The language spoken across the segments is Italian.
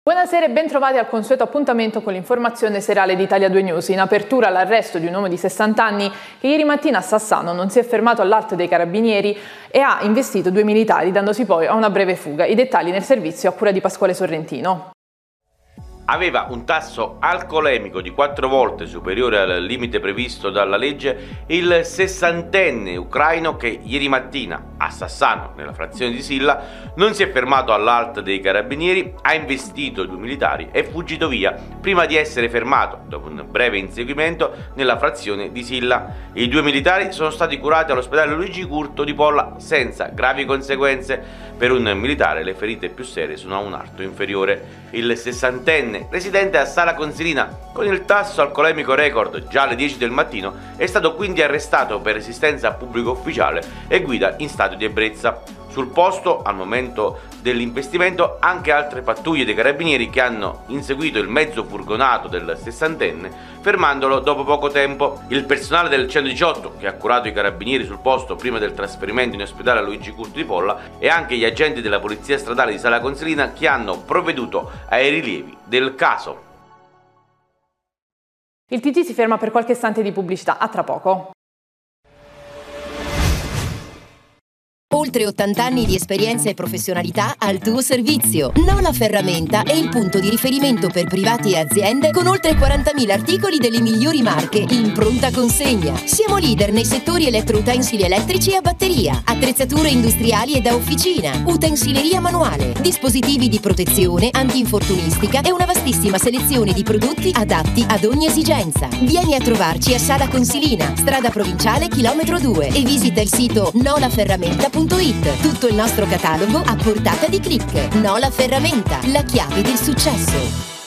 Buonasera e bentrovati al consueto appuntamento con l'informazione serale di Italia 2 News. In apertura l'arresto di un uomo di 60 anni che ieri mattina a Sassano non si è fermato all'Alto dei Carabinieri e ha investito 2 militari, dandosi poi a una breve fuga. I dettagli nel servizio a cura di Pasquale Sorrentino. Aveva un tasso alcolemico di 4 volte superiore al limite previsto dalla legge il 60enne ucraino che ieri mattina a Sassano, nella frazione di Silla, non si è fermato all'Alto dei Carabinieri, ha investito 2 militari e è fuggito via prima di essere fermato dopo un breve inseguimento nella frazione di Silla. I 2 militari sono stati curati all'ospedale Luigi Curto di Polla senza gravi conseguenze. Per un militare le ferite più serie sono a un arto inferiore. Il 60enne residente a Sala Consilina, con il tasso alcolemico record già alle 10 del mattino, è stato quindi arrestato per resistenza a pubblico ufficiale e guida in stato di ebbrezza. Sul posto, al momento dell'investimento, anche altre pattuglie dei carabinieri che hanno inseguito il mezzo furgonato del 60enne, fermandolo dopo poco tempo. Il personale del 118, che ha curato i carabinieri sul posto prima del trasferimento in ospedale a Luigi Curto di Polla, e anche gli agenti della polizia stradale di Sala Consilina che hanno provveduto ai rilievi del caso. Il TG si ferma per qualche istante di pubblicità. A tra poco. Oltre 80 anni di esperienza e professionalità al tuo servizio. Nola Ferramenta è il punto di riferimento per privati e aziende con oltre 40.000 articoli delle migliori marche in pronta consegna. Siamo leader nei settori elettroutensili elettrici e a batteria, attrezzature industriali e da officina, utensileria manuale, dispositivi di protezione, antinfortunistica e una vastissima selezione di prodotti adatti ad ogni esigenza. Vieni a trovarci a Sala Consilina, strada provinciale chilometro 2 e visita il sito nolaferramenta.it. Tutto il nostro catalogo a portata di click. Nola Ferramenta, la chiave del successo.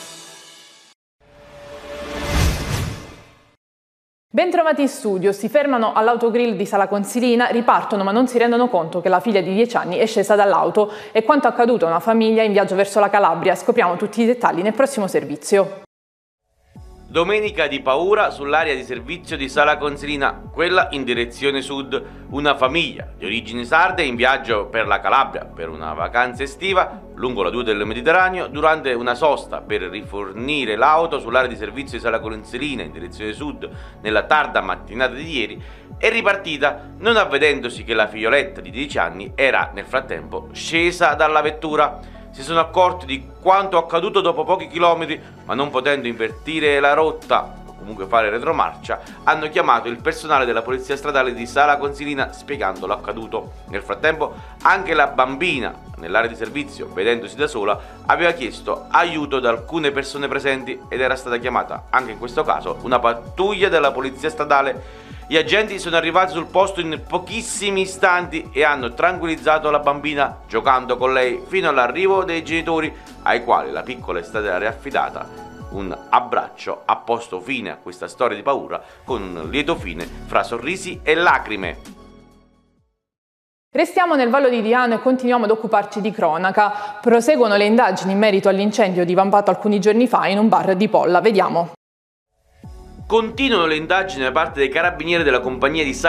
Bentrovati in studio, si fermano all'autogrill di Sala Consilina, ripartono ma non si rendono conto che la figlia di 10 anni è scesa dall'auto e quanto accaduto a una famiglia in viaggio verso la Calabria. Scopriamo tutti i dettagli nel prossimo servizio. Domenica di paura sull'area di servizio di Sala Consilina, quella in direzione sud. Una famiglia di origini sarde in viaggio per la Calabria per una vacanza estiva lungo la 2 del Mediterraneo. Durante una sosta per rifornire l'auto sull'area di servizio di Sala Consilina in direzione sud nella tarda mattinata di ieri, è ripartita non avvedendosi che la figlioletta di 10 anni era nel frattempo scesa dalla vettura. Si sono accorti di quanto accaduto dopo pochi chilometri, ma non potendo invertire la rotta o comunque fare retromarcia, hanno chiamato il personale della polizia stradale di Sala Consilina spiegando l'accaduto. Nel frattempo anche la bambina nell'area di servizio, vedendosi da sola, aveva chiesto aiuto ad alcune persone presenti ed era stata chiamata anche in questo caso una pattuglia della polizia stradale. Gli agenti sono arrivati sul posto in pochissimi istanti e hanno tranquillizzato la bambina giocando con lei fino all'arrivo dei genitori, ai quali la piccola è stata riaffidata. Un abbraccio ha posto fine a questa storia di paura con un lieto fine fra sorrisi e lacrime. Restiamo nel Vallo di Diano e continuiamo ad occuparci di cronaca. Proseguono le indagini in merito all'incendio divampato alcuni giorni fa in un bar di Polla. Vediamo. Continuano le indagini da parte dei carabinieri della compagnia di